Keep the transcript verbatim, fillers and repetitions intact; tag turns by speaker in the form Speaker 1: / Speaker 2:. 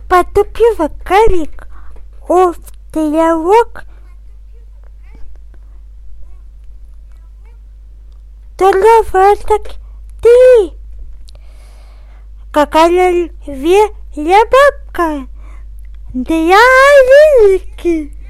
Speaker 1: потупила карик овтрелок, Торговаток ты, какая льве бабка для Алинки.